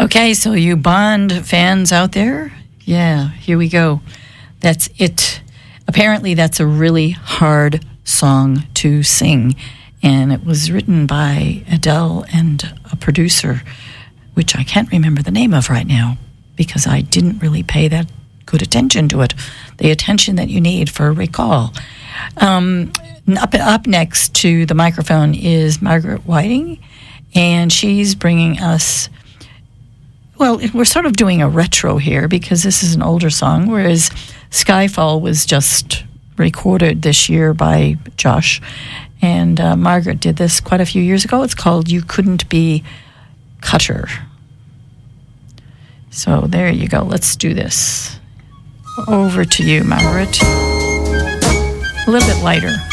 Okay, so you Bond fans out there, yeah, here we go. That's it. Apparently, that's a really hard song to sing, and it was written by Adele and a producer, which I can't remember the name of right now because I didn't really pay that good attention to it, the attention that you need for a recall. Up next to the microphone is Margaret Whiting, and she's bringing us, well, we're sort of doing a retro here because this is an older song, whereas Skyfall was just recorded this year by Josh, and Margaret did this quite a few years ago. It's called You Couldn't Be Cutter. So there you go. Let's do this. Over to you, Margaret. A little bit lighter.